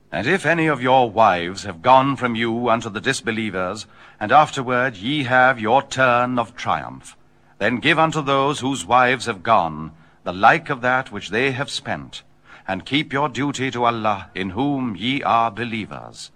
And if any of your wives have gone from you unto the disbelievers, and afterward ye have your turn of triumph, then give unto those whose wives have gone the like of that which they have spent, and keep your duty to Allah, in whom ye are believers.